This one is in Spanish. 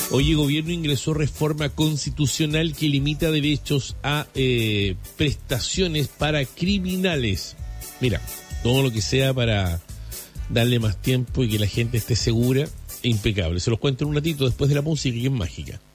Oye, gobierno ingresó reforma constitucional que limita derechos a prestaciones para criminales. Mira, todo lo que sea para darle más tiempo y que la gente esté segura, impecable. Se los cuento en un ratito después de la música, que es mágica.